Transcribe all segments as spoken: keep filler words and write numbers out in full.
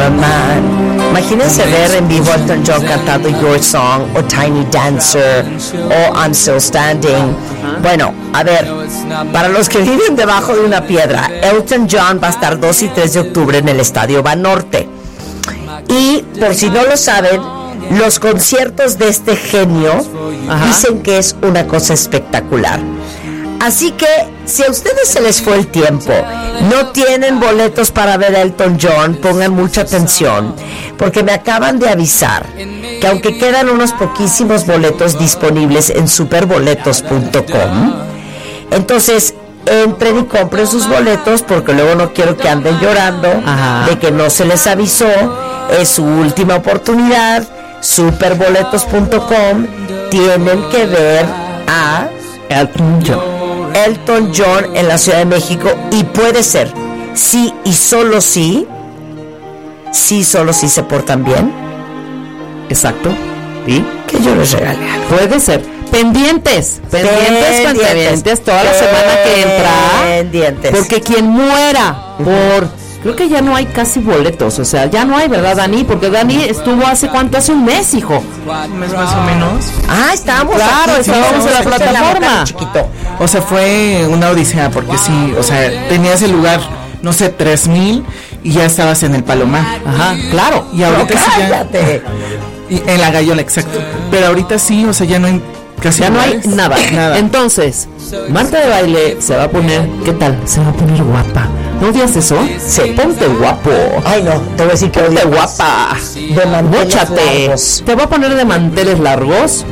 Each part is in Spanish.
a Man. Imagínense ver en vivo a Elton John cantando Your Song o Tiny Dancer o I'm Still Standing. Bueno, a ver, para los que viven debajo de una piedra, Elton John va a estar dos y tres de octubre en el Estadio Banorte. Y por si no lo saben, los conciertos de este genio Ajá. dicen que es una cosa espectacular. Así que si a ustedes se les fue el tiempo, no tienen boletos para ver a Elton John, pongan mucha atención, porque me acaban de avisar que aunque quedan unos poquísimos boletos disponibles en superboletos punto com, entonces entren y compren sus boletos, porque luego no quiero que anden llorando Ajá. de que no se les avisó. Es su última oportunidad. superboletos punto com, tienen que ver a Elton John. Elton John en la Ciudad de México, y puede ser, sí y solo sí, sí solo sí se portan bien. Exacto. ¿Y? Que yo les regale algo. Puede ser. Pendientes, pendientes, pendientes, pendientes toda la semana que entra. Pendientes. Porque quien muera por... Creo que ya no hay casi boletos, o sea, ya no hay, ¿verdad, Dani? Porque Dani estuvo hace cuánto, hace un mes, hijo. Un mes más o menos. Ah, estábamos Claro, aquí, estábamos sí, en la plataforma. La chiquito. O sea, fue una odisea, porque sí, o sea, tenías el lugar, no sé, tres mil y ya estabas en el Palomar. Ajá, claro. Y ahorita no, sí cállate. ya... Y en la Gallola, exacto. Pero ahorita sí, o sea, ya no hay... Casi ya no hay nada. nada. Entonces, Marta de Baile se va a poner, ¿qué tal? Se va a poner guapa. ¿No odias eso? Sí. Ponte guapo. Ay, no, te voy a decir que ponte guapa. De manteles largos. Te va a poner de manteles largos.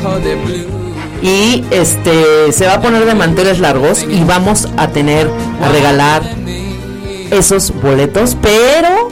Y este se va a poner de manteles largos y vamos a tener a regalar esos boletos, pero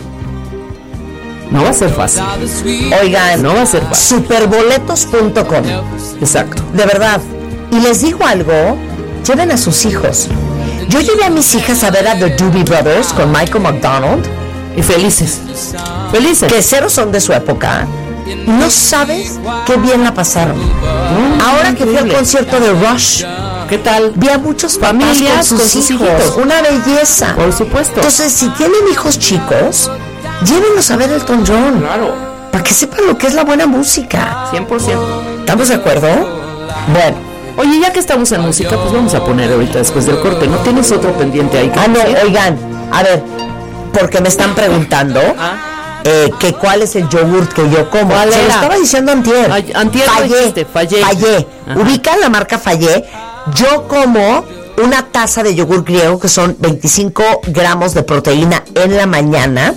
no va a ser fácil. Oigan, no va a ser fácil. superboletos punto com. Exacto. De verdad. Y les digo algo, lleven a sus hijos. Yo llevé a mis hijas a ver a The Doobie Brothers con Michael McDonald. Y felices. Felices. Que cero son de su época. No sabes qué bien la pasaron. Mm, Ahora que fui al concierto de Rush, ¿qué tal? Vi a muchas familias con sus, con sus hijos. hijos. Una belleza. Por supuesto. Entonces, si tienen hijos chicos, llévenlos a ver Elton John. Claro. Para que sepan lo que es la buena música. cien por ciento. ¿Estamos de acuerdo? Bueno. Oye, ya que estamos en música, pues vamos a poner ahorita después del corte. ¿No tienes otro pendiente ahí? Ah, no, oigan, a ver, porque me están preguntando ¿Ah? eh, que cuál es el yogurt que yo como. ¿Cuál Se era? lo estaba diciendo antier. Ay, antier Fallé, lo dijiste, Fallé. Fallé. Ubican la marca Fallé. Yo como una taza de yogur griego, que son veinticinco gramos de proteína en la mañana.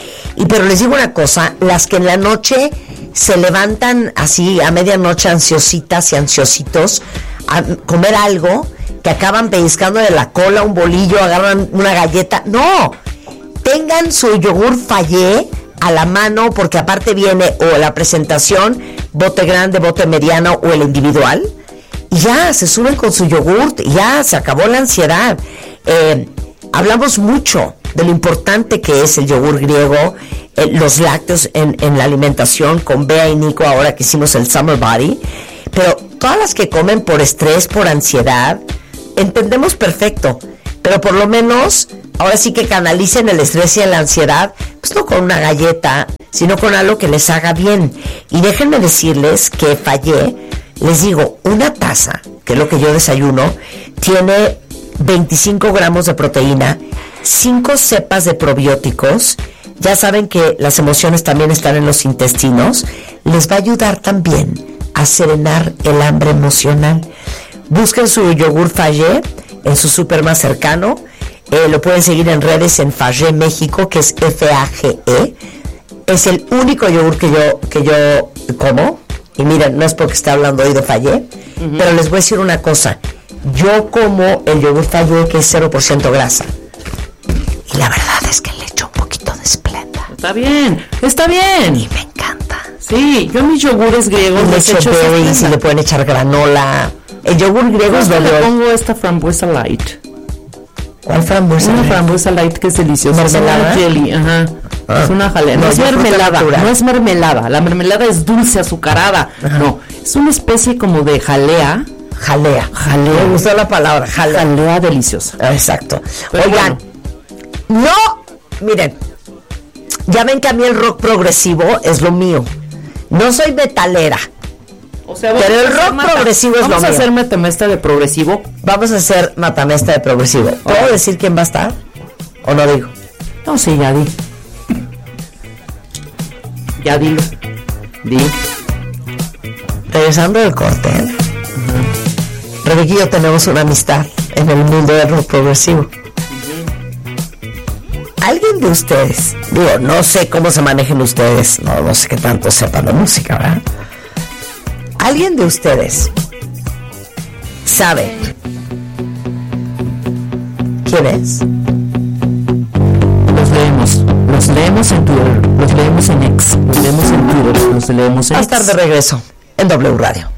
Y pero les digo una cosa, las que en la noche se levantan así a medianoche ansiositas y ansiositos a comer algo, que acaban pellizcando de la cola un bolillo, agarran una galleta. No, tengan su yogur Fallé a la mano, porque aparte viene o la presentación, bote grande, bote mediano o el individual, y ya se suben con su yogurt y ya se acabó la ansiedad. Eh, hablamos mucho de lo importante que es el yogur griego, eh, los lácteos en, en la alimentación, con Bea y Nico ahora que hicimos el Summer Body, pero todas las que comen por estrés, por ansiedad, entendemos perfecto, pero por lo menos ahora sí que canalicen el estrés y la ansiedad, pues no con una galleta, sino con algo que les haga bien. Y déjenme decirles que Fallé, les digo, una taza, que es lo que yo desayuno, tiene veinticinco gramos de proteína, cinco cepas de probióticos. Ya saben que las emociones también están en los intestinos. Les va a ayudar también a serenar el hambre emocional. Busquen su yogur Fallé en su súper más cercano. Eh, lo pueden seguir en redes en Fallé México, que es F A G E. Es el único yogur que yo, que yo como. Y miren, no es porque esté hablando hoy de Fallé, uh-huh. pero les voy a decir una cosa. Yo como el yogur Fallé, que es cero por ciento grasa. Y la verdad es que le echo un poquito de Splenda. Está bien, está bien. Y me encanta. Sí, yo mis yogures griegos les echo berries y le pueden echar granola. El yogur griego es donde le pongo esta frambuesa light. ¿Cuál frambuesa? Una frambuesa light que es deliciosa. ¿Mermelada? Es una jelly, ajá. Ah. Es una jalea. No, no es mermelada, no es mermelada. La mermelada es dulce, azucarada. Ajá. No, es una especie como de jalea. Jalea. Jalea. Me gustó la palabra, jalea. Jalea deliciosa. Exacto. Pero Oigan, bueno. no, miren, Ya ven que a mí el rock progresivo es lo mío. No soy metalera. O sea, pero el rock mata, progresivo es lo mío. Vamos a hacer matamesta de progresivo. Vamos a hacer matamesta de progresivo. ¿Puedo okay. decir quién va a estar? ¿O no digo? No, sí, ya di. Ya dilo. Di. Regresando del corte, ¿eh? Uh-huh. Rebeca y yo tenemos una amistad en el mundo del rock progresivo. Uh-huh. ¿Alguien de ustedes, digo, no sé cómo se manejen ustedes, no, no sé qué tanto sepan de música, ¿verdad? ¿Alguien de ustedes sabe quién es? Los leemos, los leemos en Twitter, los leemos en X, los leemos en Twitter, los leemos en X. A estar de regreso en W Radio.